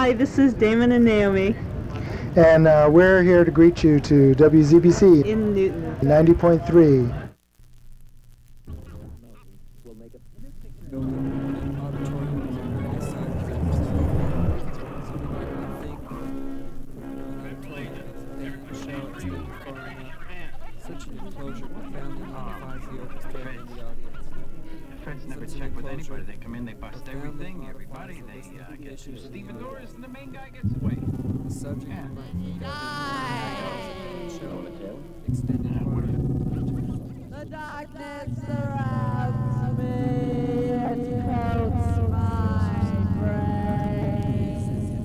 Hi, this is Damon and Naomi And we're here to greet you to WZBC in Newton. 90.3. Such an enclosure profoundly modifies the open space in the audience. Feds never check with anybody. They come in, they bust everything, everybody. They get to Stephen Doris, and the main guy gets away. The subject The darkness surrounds me and coats my brain.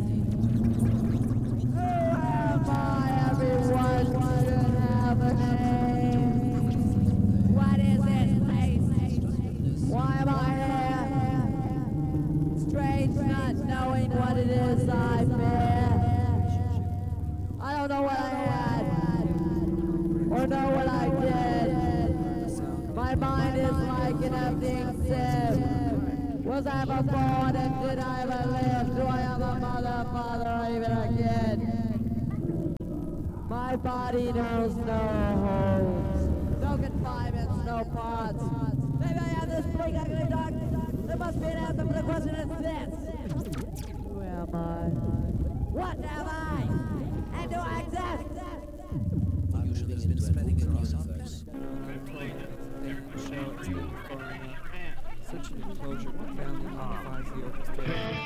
Who am I? Everyone should have a name. What is this place? Why am I here? Strange not knowing what it is I bear. I don't know what I had or know what I did. My mind is like an emptying sieve. Was I ever born and did I ever live? Do I have a mother, father, or even a kid? My body knows no homes, no confinements, no parts. Maybe I have this bleak, ugly dark. There must be an answer for the question is this. Who am I? What am I? And do I exist?